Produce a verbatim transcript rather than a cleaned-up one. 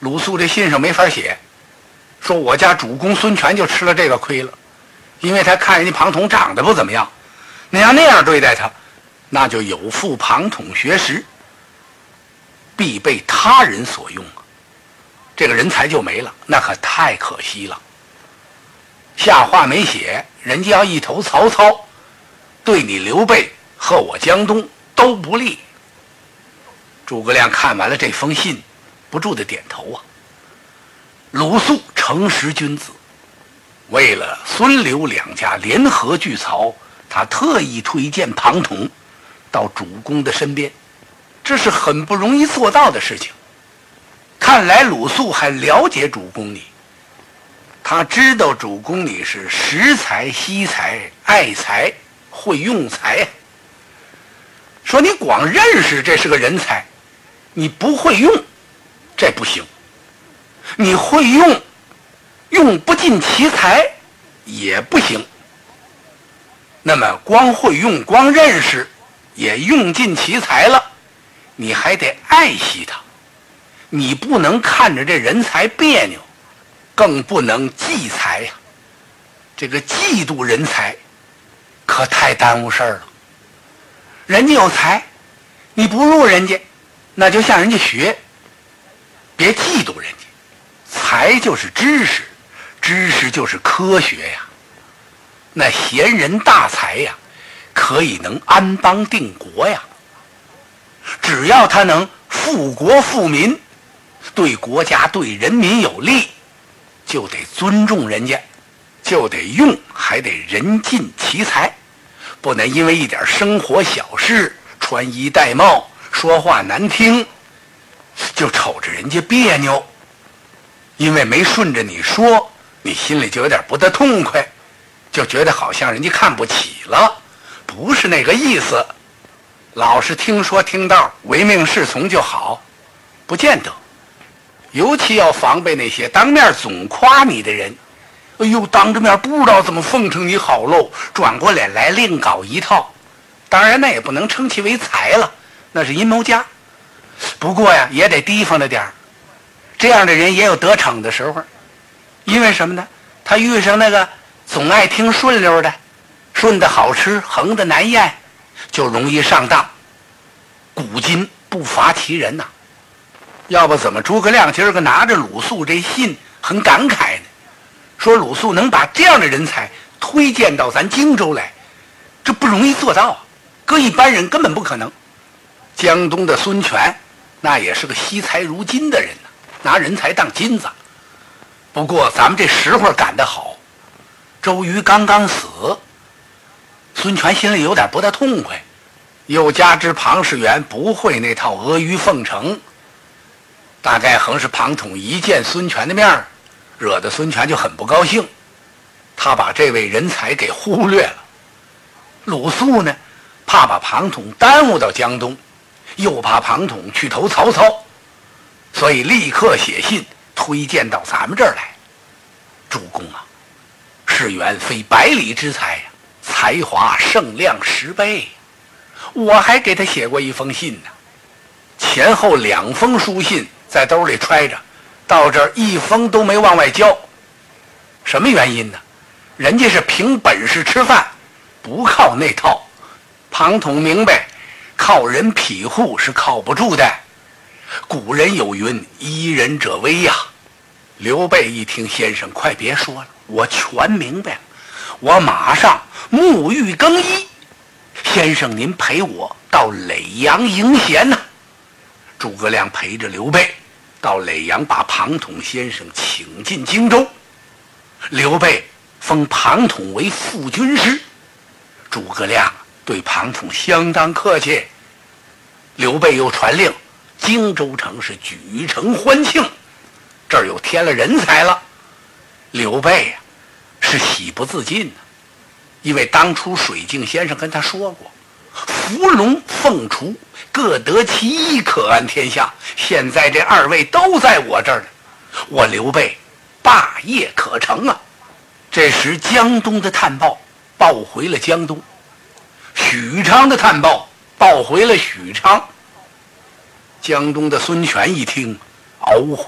鲁肃这信上没法写，说我家主公孙权就吃了这个亏了，因为他看人家庞统长得不怎么样，你要那样对待他，那就有负庞统学识，必被他人所用啊，这个人才就没了，那可太可惜了。下话没写，人家要一投曹操，对你刘备和我江东都不利。诸葛亮看完了这封信，不住的点头啊。鲁肃诚实君子，为了孙刘两家联合拒曹，他特意推荐庞统到主公的身边，这是很不容易做到的事情。看来鲁肃还了解主公你，他知道主公你是识才惜才爱才会用才呀。说你光认识这是个人才，你不会用，这不行。你会用，用不尽其才也不行。那么光会用光认识也用尽其才了，你还得爱惜他，你不能看着这人才别扭，更不能忌才呀。这个嫉妒人才可太耽误事儿了。人家有才，你不如人家，那就向人家学，别嫉妒人家。才就是知识，知识就是科学呀。那贤人大才呀，可以能安邦定国呀。只要他能富国富民，对国家对人民有利，就得尊重人家，就得用，还得人尽其才，不能因为一点生活小事，穿衣戴帽，说话难听，就瞅着人家别扭。因为没顺着你说，你心里就有点不得痛快，就觉得好像人家看不起了，不是那个意思。老是听说听道，唯命是从就好，不见得。尤其要防备那些当面总夸你的人，哎呦，当着面不知道怎么奉承你好喽，转过脸来另搞一套。当然那也不能称其为才了，那是阴谋家。不过呀，也得提防着点儿。这样的人也有得逞的时候，因为什么呢？他遇上那个总爱听顺溜的，顺的好吃，横的难咽，就容易上当。古今不乏其人呐、啊，要不怎么诸葛亮今儿个拿着鲁肃这信很感慨呢？说鲁肃能把这样的人才推荐到咱荆州来，这不容易做到啊，搁一般人根本不可能。江东的孙权那也是个惜才如金的人呐、啊，拿人才当金子。不过咱们这时候赶得好，周瑜刚刚死，孙权心里有点不大痛快，又加之庞士元不会那套阿谀奉承，大概横是庞统一见孙权的面，惹得孙权就很不高兴，他把这位人才给忽略了。鲁肃呢，怕把庞统耽误到江东，又怕庞统去投曹操，所以立刻写信推荐到咱们这儿来。主公啊，士元非百里之才呀，才华胜量十倍。我还给他写过一封信呢，前后两封书信在兜里揣着，到这儿一封都没往外交。什么原因呢？人家是凭本事吃饭，不靠那套。庞统明白，靠人庇护是靠不住的。古人有云，依人者威呀。刘备一听，先生快别说了，我全明白了，我马上沐浴更衣，先生您陪我到耒阳迎贤呐、啊。诸葛亮陪着刘备到耒阳，把庞统先生请进荆州。刘备封庞统为副军师，诸葛亮对庞统相当客气。刘备又传令，荆州城是举城欢庆，这儿又添了人才了。刘备呀、啊，是喜不自禁的，因为当初水镜先生跟他说过，伏龙凤雏各得其一，可安天下。现在这二位都在我这儿呢，我刘备霸业可成啊。这时江东的探报报回了江东，许昌的探报报回了许昌。江东的孙权一听，嗷